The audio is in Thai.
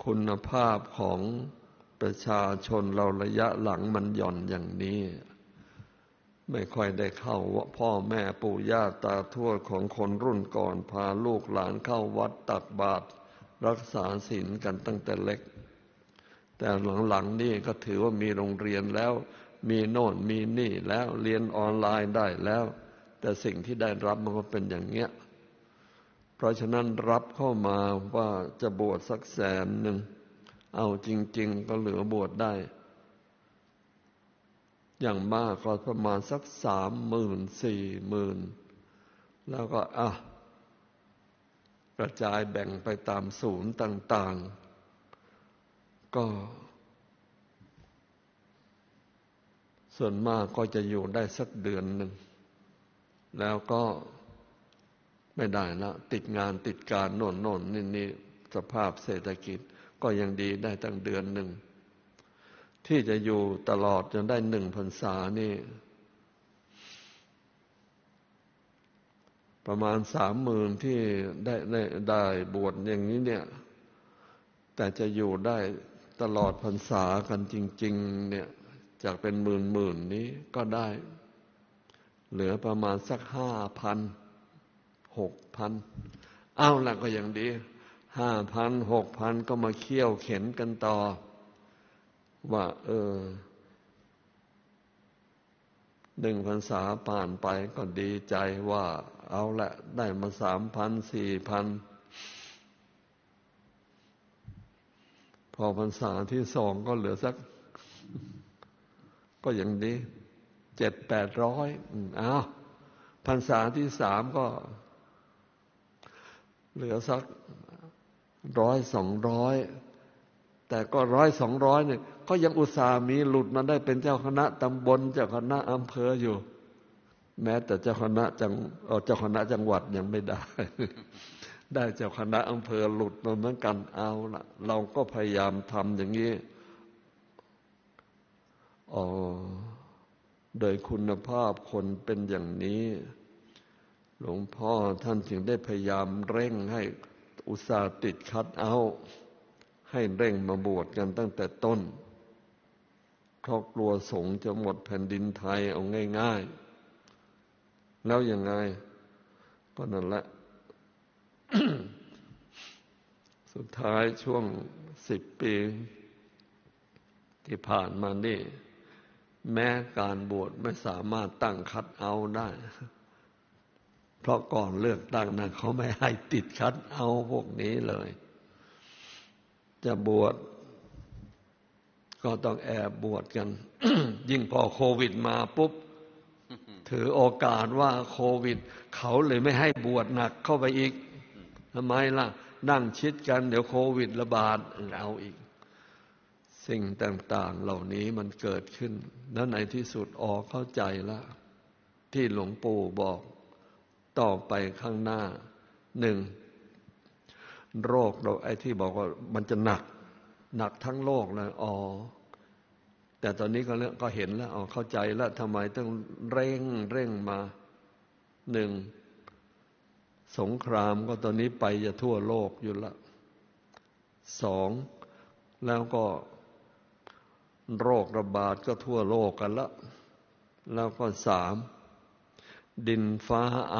คุณภาพของประชาชนเราระยะหลังมันหย่อนอย่างนี้ไม่ค่อยได้เข้าพ่อแม่ปู่ย่าตาทวดของคนรุ่นก่อนพาลูกหลานเข้าวัดตักบาตรรักษาศีลกันตั้งแต่เล็กแต่หลังๆนี่ก็ถือว่ามีโรงเรียนแล้วมีโน่นมีนี่แล้วเรียนออนไลน์ได้แล้วแต่สิ่งที่ได้รับมันก็เป็นอย่างเงี้ยเพราะฉะนั้นรับเข้ามาว่าจะบวชสัก100,000เอาจริงๆก็เหลือบวชได้อย่างมากก็ประมาณสัก30,000 40,000แล้วก็กระจายแบ่งไปตามศูนย์ต่างๆก็ส่วนมากก็จะอยู่ได้สักเดือนหนึ่งแล้วก็ไม่ได้ละติดงานติดการโน่นนี่สภาพเศรษฐกิจก็ยังดีได้ตั้งเดือนหนึ่งที่จะอยู่ตลอดจนได้1 พรรษานี่ประมาณ30,000ที่ได้บวชอย่างนี้เนี่ยแต่จะอยู่ได้ตลอดพรรษากันจริงๆเนี่ยจากเป็นหมื่นนี้ก็ได้เหลือประมาณสัก5,000 6,000เอาล่ะก็ยังดี5,000 6,000ก็มาเคี่ยวเข็นกันต่อว่า1 พรรษาผ่านไปก็ดีใจว่าเอาละได้มา3,000 4,000พอพรรษาที่2ก็เหลือสักก็ยังดี700-800เอาพรรษาที่3ก็เหลือสัก100-200แต่ก็100-200เนี่ยก็ยังอุตส่าห์มีหลุดมาได้เป็นเจ้าคณะตำบลเจ้าคณะอำเภออยู่แม้แต่เจ้าคณะจังหวัดยังไม่ได้ ได้เจ้าคณะอำเภอหลุดมาเหมือนกันเอาล่ะเราก็พยายามทำอย่างนี้โดยคุณภาพคนเป็นอย่างนี้หลวงพ่อท่านจึงได้พยายามเร่งให้อุตส่าห์ติดคัดเอาให้เร่งมาบวชกันตั้งแต่ต้นเพราะกลัวสงฆ์จะหมดแผ่นดินไทยเอาง่ายๆแล้วยังไงก็นั่นแหละ สุดท้ายช่วง10 ปีที่ผ่านมานี่แม้การบวชไม่สามารถตั้งคัดเอาได้เพราะก่อนเลือกตั้งนะเขาไม่ให้ติดคัดเอาพวกนี้เลยจะบวชก็ต้องแอบบวชกัน ยิ่งพอโควิดมาปุ๊บ ถือโอกาสว่าโควิดเขาเลยไม่ให้บวชหนักเข้าไปอีกทำไมล่ะนั่งชิดกันเดี๋ยวโควิดระบาดเอาอีกสิ่งต่างๆเหล่านี้มันเกิดขึ้นแล้วในที่สุดเข้าใจแล้วที่หลวงปู่บอกต่อไปข้างหน้าโรคเราไอ้ที่บอกว่ามันจะหนักทั้งโลกเลยแต่ตอนนี้ก็เห็นแล้วเข้าใจแล้วทำไมต้องเร่งมาสงครามก็ตอนนี้ไปจะทั่วโลกอยู่ละ2แล้วก็โรคระบาดก็ทั่วโลกกันละแล้วก็3ดินฟ้า